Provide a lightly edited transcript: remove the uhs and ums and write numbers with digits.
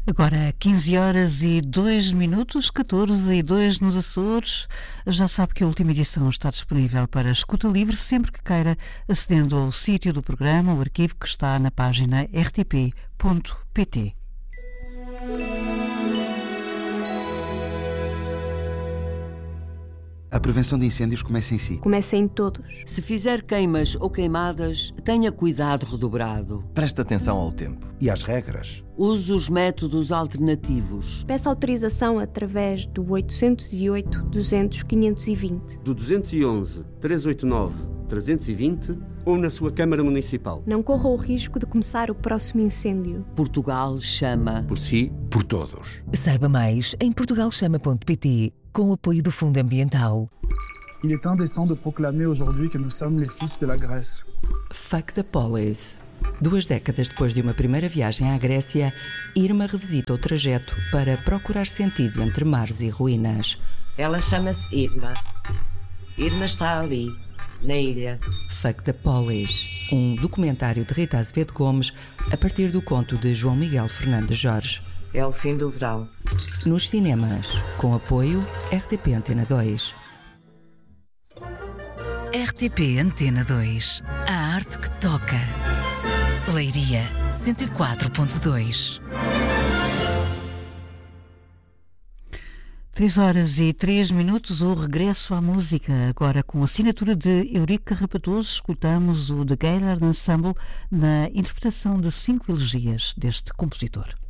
Agora 15 horas e 2 minutos, 14 e 2 nos Açores. Já sabe que a última edição está disponível para escuta livre sempre que queira, acedendo ao sítio do programa, o arquivo que está na página rtp.pt. A prevenção de incêndios começa em si. Começa em todos. Se fizer queimas ou queimadas, tenha cuidado redobrado. Preste atenção ao tempo. E às regras. Use os métodos alternativos. Peça autorização através do 808-200-520. Do 211-389-320 ou na sua Câmara Municipal. Não corra o risco de começar o próximo incêndio. Portugal chama. Por si, por todos. Saiba mais em portugalchama.pt, com o apoio do Fundo Ambiental. Il est indécent de proclamer aujourd'hui que nous sommes les fils de la Grèce. Fuck the police. 2 décadas depois de uma primeira viagem à Grécia, Irma revisita o trajeto para procurar sentido entre mares e ruínas. Ela chama-se Irma. Irma está ali, na ilha. Fuck the police. Um documentário de Rita Azevedo Gomes a partir do conto de João Miguel Fernandes Jorge. É o fim do verão. Nos cinemas, com apoio RTP Antena 2. RTP Antena 2. A arte que toca. Leiria 104.2. 3 horas e 3 minutos, o regresso à música. Agora com a assinatura de Eurico Carrapatoso, escutamos o The Gaylord Ensemble na interpretação de 5 elegias deste compositor.